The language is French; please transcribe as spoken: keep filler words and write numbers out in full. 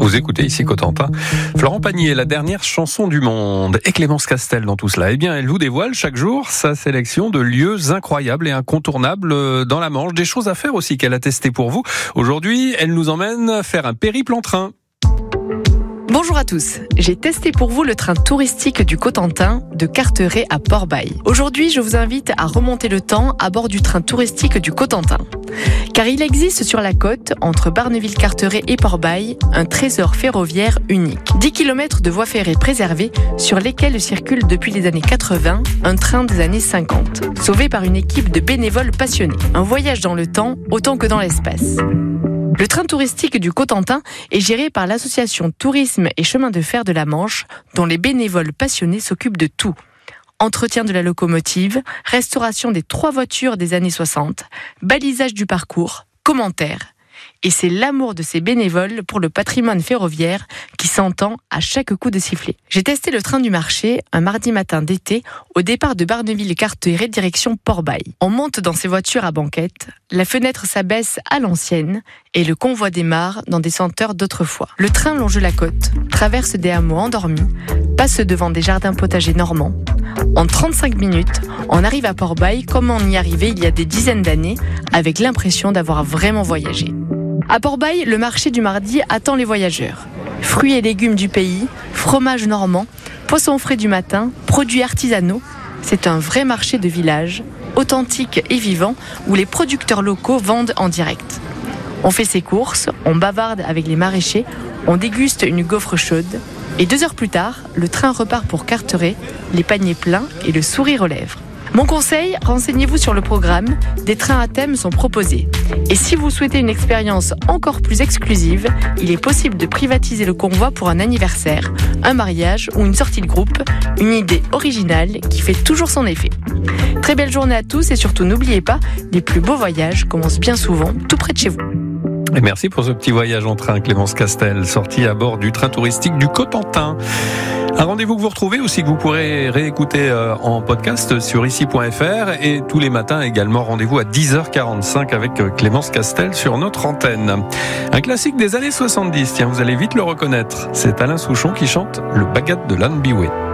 Vous écoutez ici Cotentin. Florent Pagny est la dernière chanson du monde. Et Clémence Castel dans tout cela. Eh bien, elle vous dévoile chaque jour sa sélection de lieux incroyables et incontournables dans la Manche. Des choses à faire aussi qu'elle a testées pour vous. Aujourd'hui, elle nous emmène faire un périple en train. Bonjour à tous, j'ai testé pour vous le train touristique du Cotentin de Carteret à Port-Bail. Aujourd'hui, je vous invite à remonter le temps à bord du train touristique du Cotentin. Car il existe sur la côte, entre Barneville-Carteret et Port-Bail, un trésor ferroviaire unique. dix kilomètres de voies ferrées préservées sur lesquelles circule depuis les années quatre-vingts un train des années cinquante, sauvé par une équipe de bénévoles passionnés. Un voyage dans le temps autant que dans l'espace. Le train touristique du Cotentin est géré par l'association Tourisme et Chemin de Fer de la Manche, dont les bénévoles passionnés s'occupent de tout. Entretien de la locomotive, restauration des trois voitures des années soixante, balisage du parcours, commentaires. Et c'est l'amour de ces bénévoles pour le patrimoine ferroviaire qui s'entend à chaque coup de sifflet. J'ai testé le train du marché un mardi matin d'été au départ de Barneville-Carteret direction Port-Bail. On monte dans ces voitures à banquette, la fenêtre s'abaisse à l'ancienne et le convoi démarre dans des senteurs d'autrefois. Le train longe la côte, traverse des hameaux endormis, passe devant des jardins potagers normands. En trente-cinq minutes, on arrive à Port-Bail comme on y arrivait il y a des dizaines d'années, avec l'impression d'avoir vraiment voyagé. À Port-Bail, le marché du mardi attend les voyageurs. Fruits et légumes du pays, fromage normand, poissons frais du matin, produits artisanaux. C'est un vrai marché de village, authentique et vivant, où les producteurs locaux vendent en direct. On fait ses courses, on bavarde avec les maraîchers, on déguste une gaufre chaude. Et deux heures plus tard, le train repart pour Carteret, les paniers pleins et le sourire aux lèvres. Mon conseil, renseignez-vous sur le programme, des trains à thème sont proposés. Et si vous souhaitez une expérience encore plus exclusive, il est possible de privatiser le convoi pour un anniversaire, un mariage ou une sortie de groupe, une idée originale qui fait toujours son effet. Très belle journée à tous et surtout n'oubliez pas, les plus beaux voyages commencent bien souvent tout près de chez vous. Et merci pour ce petit voyage en train, Clémence Castel, sortie à bord du train touristique du Cotentin. Un rendez-vous que vous retrouvez aussi, que vous pourrez réécouter en podcast sur ici point f r et tous les matins également, rendez-vous à dix heures quarante-cinq avec Clémence Castel sur notre antenne. Un classique des années soixante-dix, tiens, vous allez vite le reconnaître. C'est Alain Souchon qui chante le Bagad de l'Anne Bioué.